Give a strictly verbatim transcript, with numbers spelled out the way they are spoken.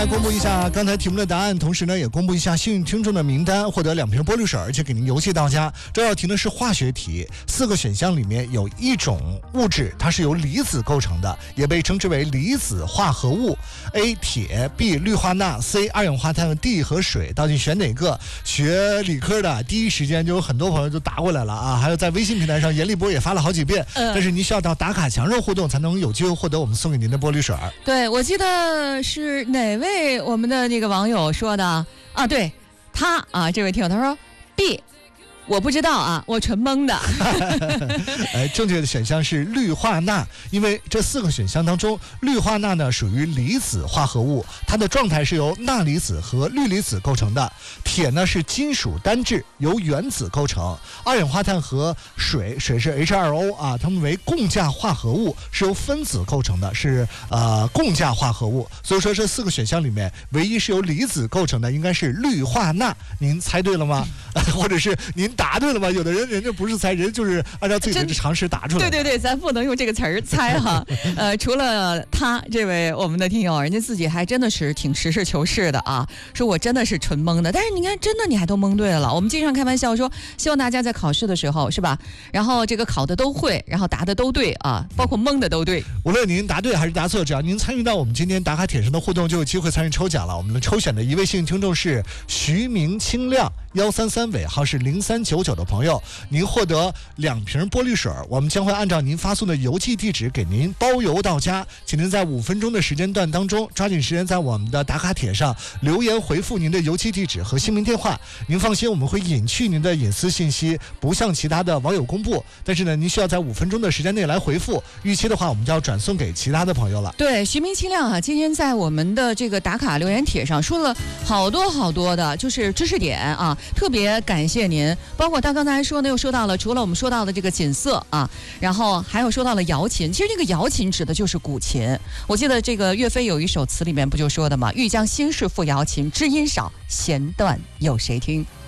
来公布一下刚才题目的答案，同时呢也公布一下幸运听众的名单，获得两瓶玻璃水，而且给您邮寄到家。这道题呢是化学题，四个选项里面有一种物质，它是由离子构成的，也被称之为离子化合物。A 铁 ，B 氯化钠 ，C 二氧化碳 ，D 和水，到底选哪个？学理科的第一时间就有很多朋友就答过来了啊！还有在微信平台上，严立波也发了好几遍，呃、但是您需要到打卡墙上互动，才能有机会获得我们送给您的玻璃水。 对，我记得是哪位我们的那个网友说的啊？对，他啊，这位听友他说 B。我不知道啊，我纯蒙的。 哎，正确的选项是氯化钠，因为这四个选项当中，氯化钠呢属于离子化合物，它的状态是由钠离子和氯离子构成的。铁呢是金属单质，由原子构成。二氧化碳和水，水是 H 二 O 啊，它们为共价化合物，是由分子构成的，是呃共价化合物。所以说这四个选项里面，唯一是由离子构成的，应该是氯化钠。您猜对了吗？或者是您答对了吗？有的人人家不是猜，人就是按照自己的常识答出来。 对对对，咱不能用这个词儿猜哈。呃，除了他这位我们的听友，人家自己还真的是挺实事求是的啊，说我真的是纯蒙的。但是你看，真的你还都蒙对了。我们经常开玩笑说，希望大家在考试的时候是吧，然后这个考的都会，然后答的都对啊，包括蒙的都对。 无论您答对还是答错，只要您参与到我们今天打卡帖上的互动，就有机会参与抽奖了。我们的抽选的一位幸运听众是徐明清亮。幺三三尾号是零三九九的朋友，您获得两瓶玻璃水，我们将会按照您发送的邮寄地址给您包邮到家，请您在五分钟的时间段当中抓紧时间在我们的打卡帖上留言回复您的邮寄地址和姓名电话。您放心，我们会隐去您的隐私信息，不向其他的网友公布，但是呢您需要在五分钟的时间内来回复，逾期的话我们就要转送给其他的朋友了。 对，徐明清亮啊，今天在我们的这个打卡留言帖上说了好多好多的就是知识点啊，特别感谢您，包括他刚才说呢，又说到了，除了我们说到的这个锦瑟啊，然后还有说到了瑶琴。其实这个瑶琴指的就是古琴。我记得这个岳飞有一首词里面不就说的嘛，欲将心事付瑶琴，知音少，弦断有谁听。